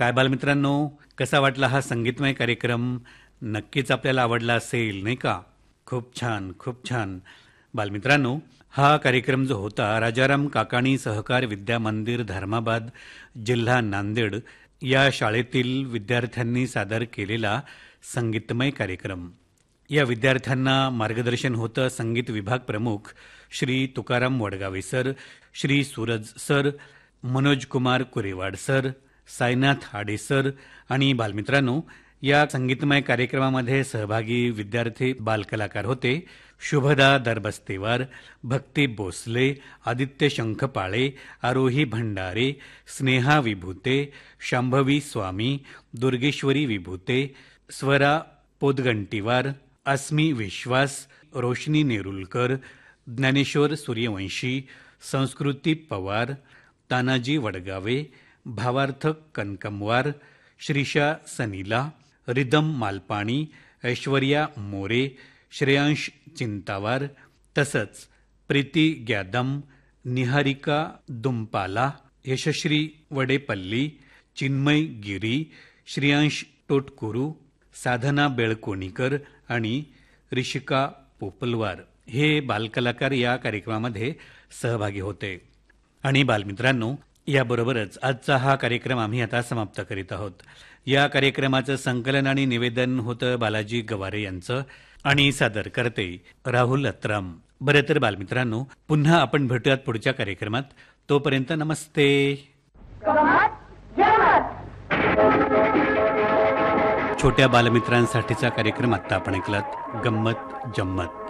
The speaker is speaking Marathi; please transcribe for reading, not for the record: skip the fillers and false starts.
काय बालमित्रांनो, कसा वाटला हा संगीतमय कार्यक्रम? नक्कीच आपल्याला आवडला असेल, नाही का? खूप छान, खूप छान. बालमित्रांनो, हा कार्यक्रम जो होता राजाराम काकाणी सहकार विद्या मंदिर धर्माबाद, जिल्हा नांदेड या शाळेतील विद्यार्थ्यांनी सादर केलेला संगीतमय कार्यक्रम. या विद्यार्थ्यांना मार्गदर्शन होतं संगीत विभाग प्रमुख Shri Tukaram Wadgave sir, Shri Suraj sir, Manoj Kumar कुरेवाड sir, Sainath हाडे सर. आणि बालमित्रांनो, या संगीतमय कार्यक्रमामध्ये सहभागी विद्यार्थी बालकलाकार होते शुभदा दरबस्तेवार, भक्ती भोसले, आदित्य शंखपाळे, आरोही भंडारे, स्नेहा विभूते, शांभवी स्वामी, दुर्गेश्वरी विभूते, स्वरा पोदगंटीवार, अस्मी विश्वास, रोशनी नेरुलकर, ज्ञानेश्वर सूर्यवंशी, संस्कृती पवार, तानाजी वडगावे, भावार्थ कनकमवार, श्रीषा सनीला, रिदम मालपाणी, ऐश्वर्या मोरे, श्रेयांश चिंतावार, तसंच प्रीती ग्यादम, निहारिका दुंपाला, यशश्री वडेपल्ली, चिन्मय गिरी, श्रेयांश टोटकुरू, साधना बेळकोणीकर आणि ऋषिका पोपलवार हे बालकलाकार या कार्यक्रमामध्ये सहभागी होते. आणि बालमित्रांनो, याबरोबरच आजचा हा कार्यक्रम आम्ही आता समाप्त करीत आहोत. या कार्यक्रमाचं संकलन आणि निवेदन होतं बालाजी गवारे यांचं आणि सादर करते राहुल अत्राम. बरं तर बालमित्रांनो, पुन्हा आपण भेटूयात पुढच्या कार्यक्रमात. तोपर्यंत नमस्ते. छोट्या बालमित्रांसाठीचा कार्यक्रम आता आपण ऐकलात. गंमत जम्मत.